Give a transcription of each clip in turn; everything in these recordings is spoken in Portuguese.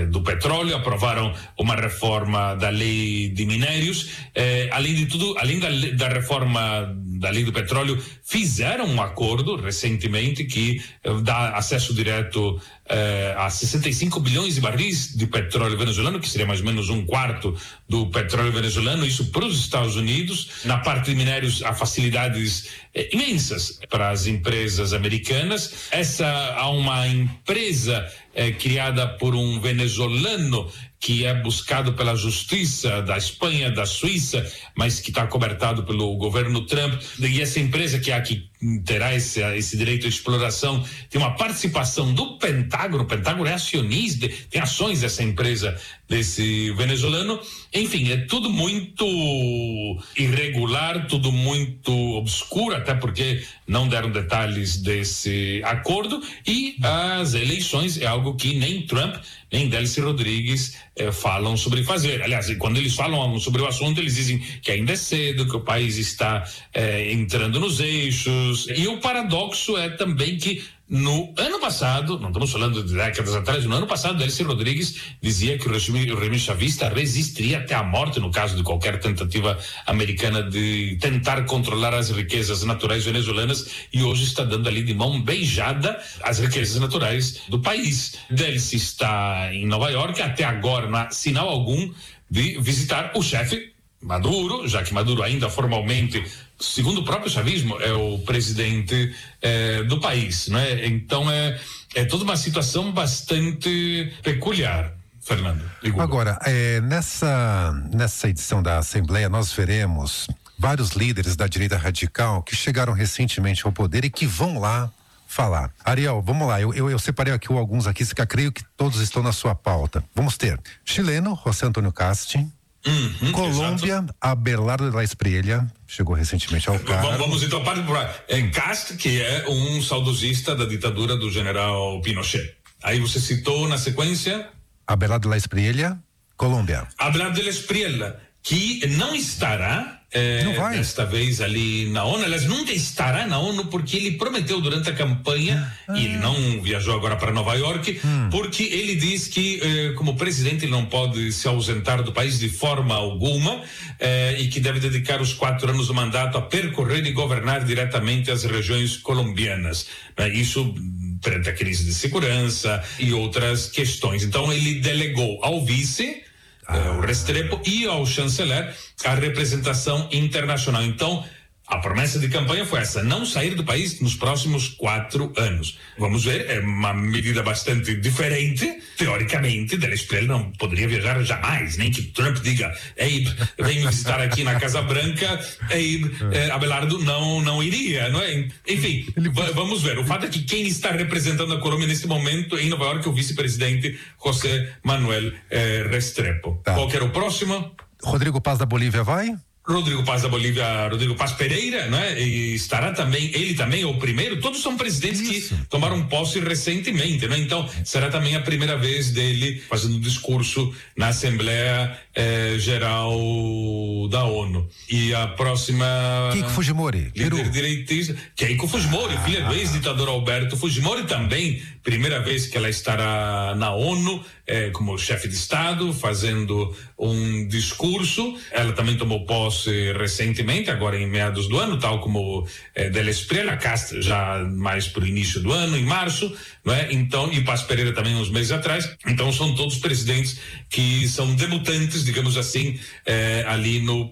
do petróleo, aprovaram uma reforma da lei de minérios, além de tudo, além da reforma da lei do petróleo, fizeram um acordo recentemente que dá acesso direto a 65 bilhões de barris de petróleo venezuelano, que seria mais ou menos 1/4 do petróleo venezuelano, isso para os Estados Unidos. Na parte de minérios, há facilidades imensas para as empresas americanas. Há uma empresa criada por um venezuelano que é buscado pela justiça da Espanha, da Suíça, mas que está cobertado pelo governo Trump. E essa empresa que terá esse direito de exploração tem uma participação do Pentágono. O Pentágono é acionista, tem ações dessa empresa, desse venezuelano. Enfim, é tudo muito irregular, tudo muito obscuro, até porque não deram detalhes desse acordo. E as eleições é algo que nem Trump nem Delcy Rodrigues falam sobre fazer. Aliás, quando eles falam sobre o assunto, eles dizem que ainda é cedo, que o país está entrando nos eixos. E o paradoxo é também que no ano passado, não estamos falando de décadas atrás, no ano passado, Delcy Rodrigues dizia que o regime chavista resistiria até a morte no caso de qualquer tentativa americana de tentar controlar as riquezas naturais venezuelanas, e hoje está dando ali de mão beijada as riquezas naturais do país. Delcy está em Nova York, até agora não há sinal algum de visitar o chefe Maduro, já que Maduro ainda formalmente, segundo o próprio chavismo, é o presidente do país, não é? Então é toda uma situação bastante peculiar, Fernando. Agora, nessa edição da Assembleia nós veremos vários líderes da direita radical que chegaram recentemente ao poder e que vão lá falar. Ariel, vamos lá, eu separei aqui alguns aqui, que creio que todos estão na sua pauta. Vamos ter chileno, José Antônio Casti. Colômbia, exato. Abelardo de la Espriella chegou recentemente ao cargo. Vamos então para Cast, que é um saudosista da ditadura do general Pinochet. Aí você citou na sequência Abelardo de la Espriella, Colômbia. Abelardo de la Espriella, que não estará desta vez ali na ONU. Aliás, nunca estará na ONU, porque ele prometeu durante a campanha, e ele não viajou agora para Nova York, porque ele diz que como presidente ele não pode se ausentar do país de forma alguma, e que deve dedicar os 4 anos do mandato a percorrer e governar diretamente as regiões colombianas. Isso perante a crise de segurança e outras questões. Então ele delegou ao vice o Restrepo e ao chanceler a representação internacional. Então, a promessa de campanha foi essa: não sair do país nos próximos 4 anos. Vamos ver, é uma medida bastante diferente. Teoricamente, de la Espriella não poderia viajar jamais, nem que Trump diga: ei, vem me visitar aqui na Casa Branca. Abelardo não iria, não é? Enfim, vamos ver. O fato é que quem está representando a Colômbia nesse momento em Nova York é o vice-presidente José Manuel Restrepo. Tá. Qual que era o próximo? Rodrigo Paz da Bolívia vai? Rodrigo Paz da Bolívia, Rodrigo Paz Pereira, né? E estará também, ele também é o primeiro. Todos são presidentes que tomaram posse recentemente, né? Então será também a primeira vez dele fazendo um discurso na Assembleia Geral da ONU. E a próxima, Keiko Fujimori, líder direitista, Keiko Fujimori, filha do ex-ditador Alberto Fujimori, também primeira vez que ela estará na ONU como chefe de Estado, fazendo um discurso. Ela também tomou posse recentemente, agora em meados do ano, tal como de la Espriella, Castro já mais para o início do ano, em março, não é? Então, e Paz Pereira também uns meses atrás. Então são todos presidentes que são debutantes, digamos assim, ali no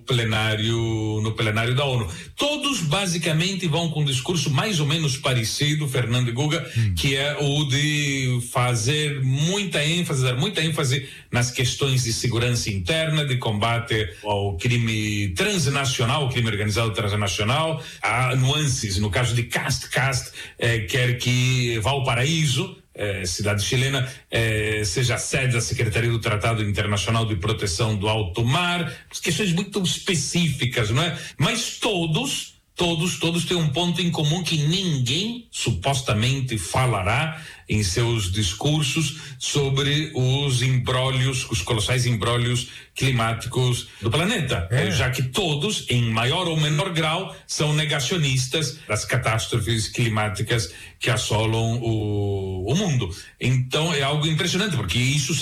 plenário da ONU. Todos basicamente vão com um discurso mais ou menos parecido, Fernando e Guga, que é o de dar muita ênfase nas questões de segurança interna, de combate ao crime transnacional, o crime organizado transnacional. Há nuances. No caso de Cast quer que Valparaíso, cidade chilena, seja sede da Secretaria do Tratado Internacional de Proteção do Alto Mar. Questões muito específicas, não é? Mas todos têm um ponto em comum que ninguém supostamente falará em seus discursos sobre os colossais imbrólios climáticos do planeta, já que todos, em maior ou menor grau, são negacionistas das catástrofes climáticas que assolam o mundo. Então é algo impressionante, porque isso